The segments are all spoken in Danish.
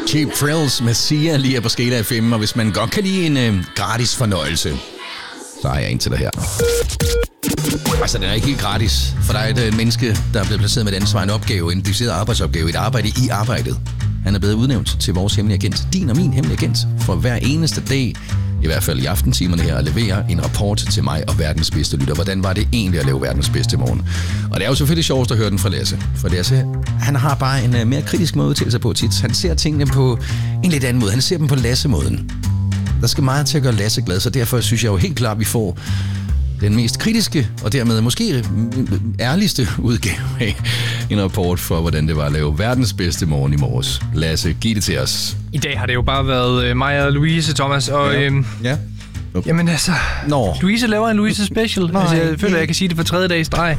Cheap Thrills med Sia lige er på Skala FM, og hvis man godt kan lide en gratis fornøjelse, så har jeg en til dig her. Altså, den er ikke helt gratis, for der er et menneske, der er blevet placeret med et ansvar, en opgave, en decideret arbejdsopgave, et arbejde i arbejdet. Han er blevet udnævnt til vores hemmelige agent, din og min hemmelige agent, for hver eneste dag, i hvert fald i aftentimerne her, at levere en rapport til mig og verdens bedste lytter. Hvordan var det egentlig at lave verdens bedste morgen? Og det er jo selvfølgelig sjovest at høre den fra Lasse. For Lasse, han har bare en mere kritisk måde til sig på tit. Han ser tingene på en lidt anden måde. Han ser dem på Lasse-måden. Der skal meget til at gøre Lasse glad, så derfor synes jeg jo helt klart, at vi får den mest kritiske, og dermed måske ærligste udgave af en rapport for, hvordan det var at lave verdens bedste morgen i morges. Lasse, giv det til os. I dag har det jo bare været mig og Louise, Thomas, og ja. Jamen altså, Louise laver en Louise special. Altså, jeg føler, at jeg kan sige det for 3. dag i streg.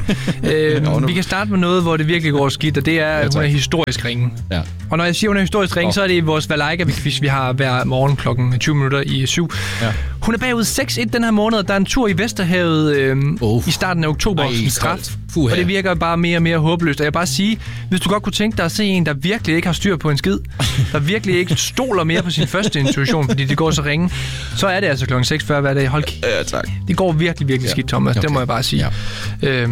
Vi kan starte med noget, hvor det virkelig går skidt, og det er, at hun er historisk ringe. Ja. Og når jeg siger, hun er historisk ringe, så er det vores Valaika-quiz, vi har hver morgen klokken 20 minutter i 7. Ja. Hun er bagud 6-1 den her måned, og der er en tur i Vesterhavet i starten af oktober som straf. Og det virker bare mere og mere håbløst. Og jeg vil bare sige, hvis du godt kunne tænke dig at se en, der virkelig ikke har styr på en skid, der virkelig ikke stoler mere på sin første intuition, fordi det går så ringe, så er det altså klokken 6:40 hver dag. Hold kæft. Ja, tak. Det går virkelig, virkelig skidt, Thomas. Okay. Det må jeg bare sige. Ja.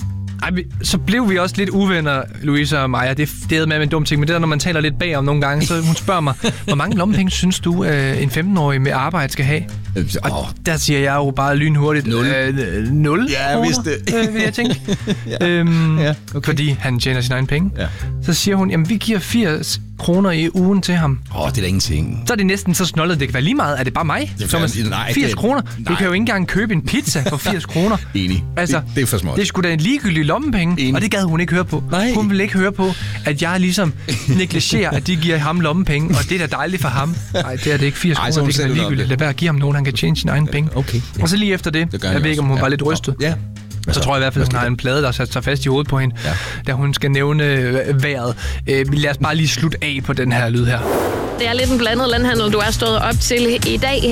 Så blev vi også lidt uvenner, Louise og mig, og det er med en dum ting, men det er, når man taler lidt bagom nogle gange, så hun spørger mig, hvor mange lommepenge synes du, en 15-årig med arbejde skal have? Og der siger jeg jo bare lynhurtigt, 0 ja, jeg vidste det. Vil jeg tænke. Okay. Fordi han tjener sine egne penge. Ja. Så siger hun, jamen vi giver 80 kroner i ugen til ham. Det er da ingenting. Så er det næsten så snollet, det kan være lige meget. Er det bare mig? 80 kroner? Du kan jo ikke engang købe en pizza for 80 kroner. Enig. Altså, det er for småt. Det er sgu da en ligegyldig lommepenge. Enig. Og det gad hun ikke høre på. Nej. Hun ville ikke høre på, at jeg ligesom negligerer, at de giver ham lommepenge, og det er da dejligt for ham. Nej, det er det ikke. 80 kroner, det kan være ligegyldigt. Lad være at give ham nogen, han kan tjene sine egne penge. Okay. Ja. Og så lige efter det, jeg ved ikke, om hun var lidt rystet. Ja. Så tror jeg i hvert fald, at hun har en plade, der sat sig fast i hovedet på hende, da hun skal nævne vejret. Lad os bare lige slutte af på den her lyd her. Det er lidt en blandet landhandel, du er stået op til i dag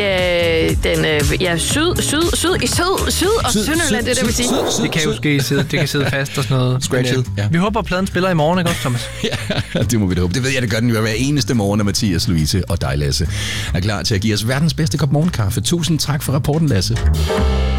i syd og Sønderjylland, det vil sige. Det kan jo ske, det kan sidde fast og sådan noget. Scratchet. Ja. Vi håber, at pladen spiller i morgen, ikke også, Thomas? Ja, det må vi da håbe. Det ved jeg, det gør den jo hver eneste morgen, at Mathias, Louise og dig, Lasse, er klar til at give os verdens bedste kop morgenkaffe. Tusind tak for rapporten, Lasse.